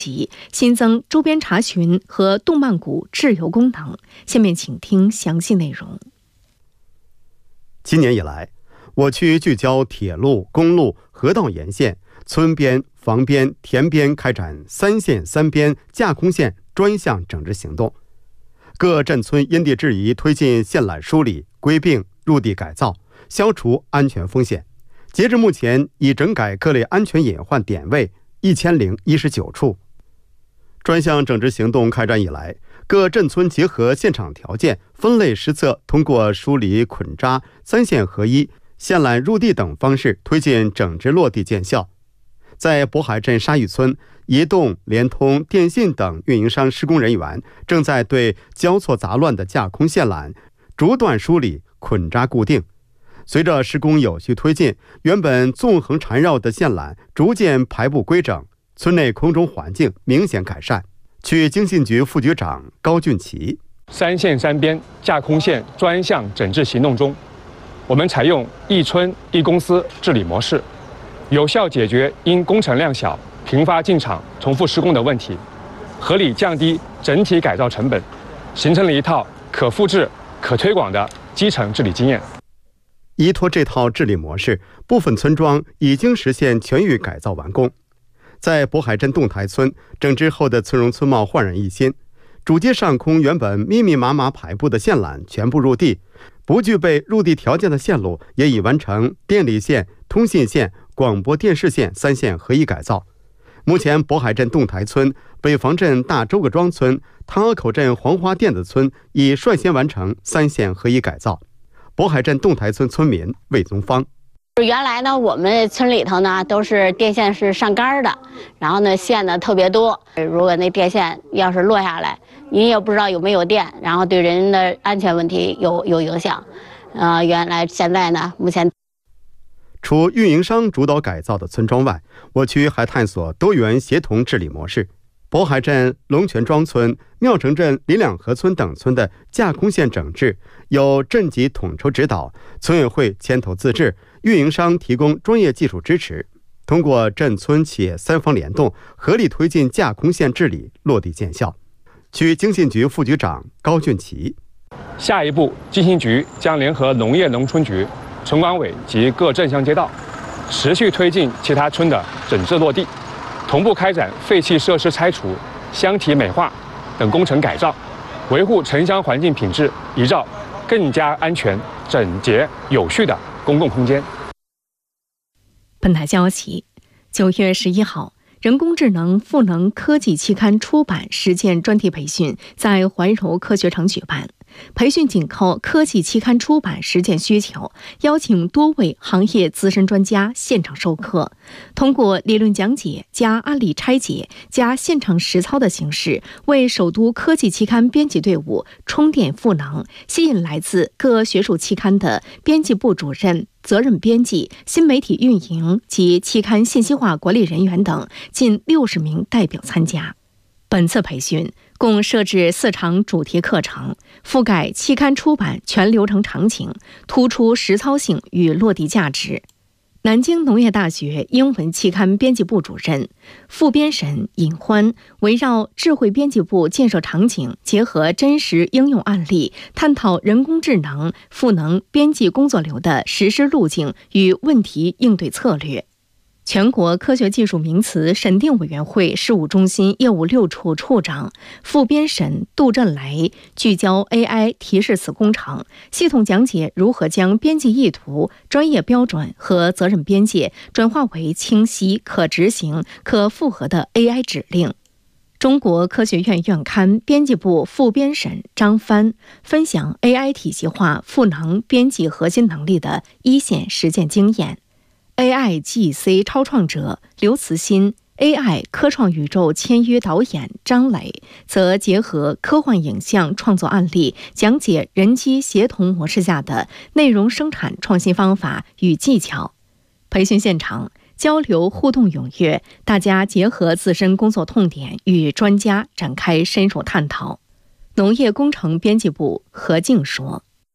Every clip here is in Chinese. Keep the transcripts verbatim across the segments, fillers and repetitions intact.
及新增周边查询和动漫股滞留功能。下面请听详细内容。 今年以来，我区聚焦铁路、公路、河道沿线、村边、房边、田边开展三线三边架空线专项整治行动，各镇村因地制宜推进线缆梳理、归并、入地改造，消除安全风险。截至目前，已整改各类安全隐患点位一千零一十九处。专项整治行动开展以来，各镇村结合现场条件，分类施策，通过梳理、捆扎、三线合一、线缆入地等方式推进整治落地见效。在渤海镇沙峪村，移动、联通、电信等运营商施工人员正在对交错杂乱的架空线缆逐段梳理、捆扎固定。随着施工有序推进，原本纵横缠绕的线缆逐渐排布规整，村内空中环境明显改善。区经信局副局长高俊奇： 三线三边架空线专项整治行动中，我们采用一村一公司治理模式，有效解决因工程量小、频发进场、重复施工的问题，合理降低整体改造成本，形成了一套可复制、可推广的基层治理经验。 依托这套治理模式，部分村庄已经实现全域改造完工。在渤海镇洞台村，整治后的村容村貌焕然一新，主街上空原本密密麻麻排布的线缆全部入地，不具备入地条件的线路也已完成电力线、通信线、广播电视线三线合一改造。目前，渤海镇洞台村、北房镇大周各庄村、汤河口镇黄花店子村已率先完成三线合一改造。渤海镇洞台村村民魏宗芳： 原来呢，我们村里头呢都是电线是上杆的，然后呢线呢特别多。如果那电线要是落下来，您也不知道有没有电，然后对人的安全问题有有影响。呃，原来现在呢，目前除运营商主导改造的村庄外，我区还探索多元协同治理模式。渤海镇龙泉庄村、庙城镇林两河村等村的架空线整治由镇级统筹指导，村委会牵头自治，运营商提供专业技术支持，通过镇村企业三方联动，合力推进架空线治理落地见效。区经信局副局长高俊奇： 下一步，经信局将联合农业农村局、村管委及各镇乡街道，持续推进其他村的整治落地，同步开展废弃设施拆除、箱体美化等工程改造，维护城乡环境品质，营造更加安全、整洁、有序的公共空间。 本台消息，九月十一号，人工智能赋能科技期刊出版实践专题培训在怀柔科学城举办。培训紧扣科技期刊出版实践需求，邀请多位行业资深专家现场授课，通过理论讲解加案例拆解加现场实操的形式，为首都科技期刊编辑队伍充电赋能，吸引来自各学术期刊的编辑部主任、责任编辑、新媒体运营及期刊信息化管理人员等近六十名代表参加。本次培训共设置四场主题课程，覆盖期刊出版全流程场景，突出实操性与落地价值。南京农业大学英文期刊编辑部主任、副编审尹欢围绕智慧编辑部建设场景，结合真实应用案例，探讨人工智能赋能编辑工作流的实施路径与问题应对策略。全国科学技术名词审定委员会事务中心业务六处处长、副编审杜振雷聚焦 A I 提示词工程，系统讲解如何将编辑意图、专业标准和责任边界转化为清晰、可执行、可复核的 A I 指令。中国科学院院刊编辑部副编审张帆分享 A I 体系化赋能编辑核心能力的一线实践经验。A I G C 超创者刘慈欣、A I 科创宇宙签约导演张磊则结合科幻影像创作案例，讲解人机协同模式下的内容生产创新方法与技巧。培训现场交流互动踊跃，大家结合自身工作痛点与专家展开深入探讨。农业工程编辑部何静说：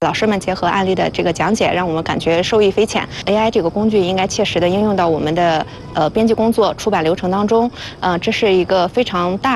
老师们结合案例的这个讲解，让我们感觉受益匪浅。A I 这个工具应该切实的应用到我们的呃编辑工作、出版流程当中，呃，这是一个非常大。